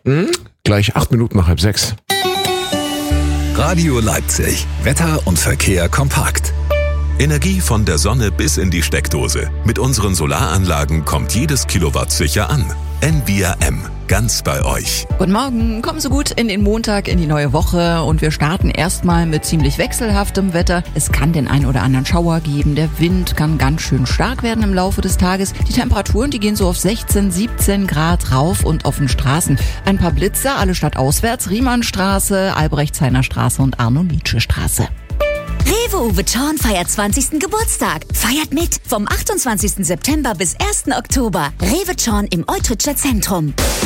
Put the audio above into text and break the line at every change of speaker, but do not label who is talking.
Gleich 8 Minuten nach 5:30.
Radio Leipzig. Wetter und Verkehr kompakt.
Energie von der Sonne bis in die Steckdose. Mit unseren Solaranlagen kommt jedes Kilowatt sicher an. NVRM, ganz bei euch.
Guten Morgen, kommen Sie gut in den Montag, in die neue Woche und wir starten erstmal mit ziemlich wechselhaftem Wetter. Es kann den ein oder anderen Schauer geben, der Wind kann ganz schön stark werden im Laufe des Tages. Die Temperaturen, die gehen so auf 16, 17 Grad rauf und auf den Straßen. Ein paar Blitzer, alle stadtauswärts, Riemannstraße, Albrechtshainer Straße und Arno-Nietzsche-Straße.
Rewe Uwe Zorn feiert 20. Geburtstag. Feiert mit vom 28. September bis 1. Oktober. Rewe Zorn im Eutritscher Zentrum.